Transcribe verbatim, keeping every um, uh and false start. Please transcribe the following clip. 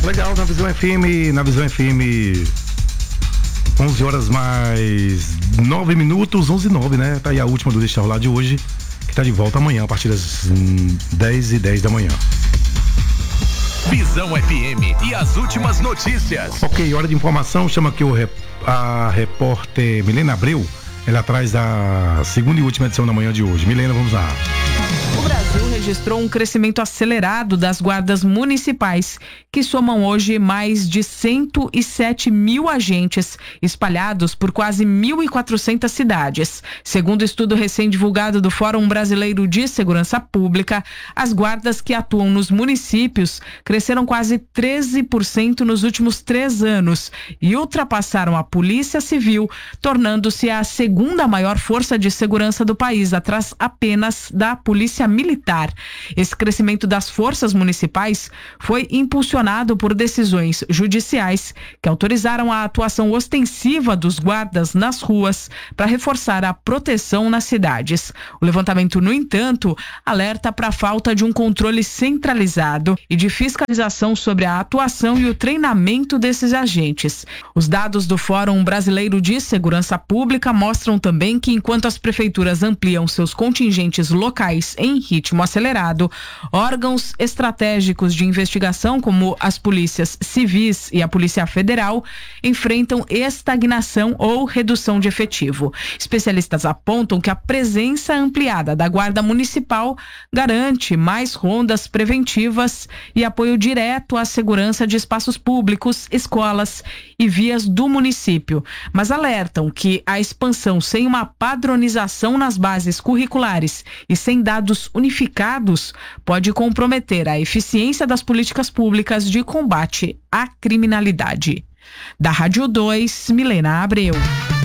Legal, na Visão F M, na Visão F M, onze horas mais nove minutos, onze e nove, né? Tá aí a última do Deixa Rolar de hoje, que tá de volta amanhã, a partir das hum, dez e dez da manhã. Visão F M e as últimas notícias. Ok, hora de informação, chama aqui o, a repórter Milena Abreu, ela traz a segunda e última edição da manhã de hoje. Milena, vamos lá. O Brasil registrou um crescimento acelerado das guardas municipais, que somam hoje mais de cento e sete mil agentes, espalhados por quase mil e quatrocentas cidades. Segundo o estudo recém-divulgado do Fórum Brasileiro de Segurança Pública, as guardas que atuam nos municípios cresceram quase treze por cento nos últimos três anos e ultrapassaram a Polícia Civil, tornando-se a segunda maior força de segurança do país, atrás apenas da Polícia Militar. Esse crescimento das forças municipais foi impulsionado por decisões judiciais que autorizaram a atuação ostensiva dos guardas nas ruas para reforçar a proteção nas cidades. O levantamento, no entanto, alerta para a falta de um controle centralizado e de fiscalização sobre a atuação e o treinamento desses agentes. Os dados do Fórum Brasileiro de Segurança Pública mostram também que, enquanto as prefeituras ampliam seus contingentes locais em ritmo acelerado, órgãos estratégicos de investigação, como as polícias civis e a Polícia Federal, enfrentam estagnação ou redução de efetivo. Especialistas apontam que a presença ampliada da Guarda Municipal garante mais rondas preventivas e apoio direto à segurança de espaços públicos, escolas e vias do município, mas alertam que a expansão sem uma padronização nas bases curriculares e sem dados unificados pode comprometer a eficiência das políticas públicas de combate à criminalidade. Da Rádio dois, Milena Abreu.